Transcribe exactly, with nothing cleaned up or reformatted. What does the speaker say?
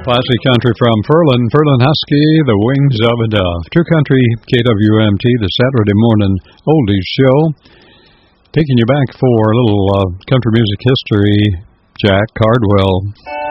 Classic country from Ferlin, Ferlin Husky, The Wings of a Dove. True Country, K W M T, the Saturday morning oldies show. Taking you back for a little uh, country music history, Jack Cardwell.